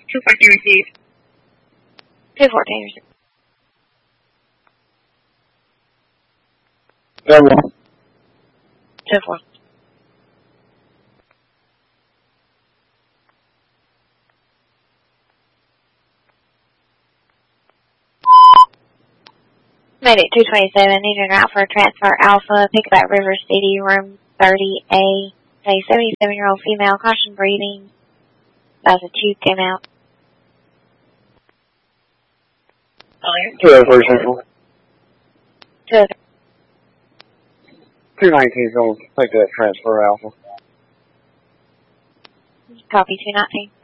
214 received. 214 received. Very well. 214. Medic 227, needing an out for transfer Alpha, pick up at River City, room 30A. A 77-year-old female, caution breathing. That was a tube came out. 203 Central. 203. 219 is going to take that transfer Alpha. Copy 219.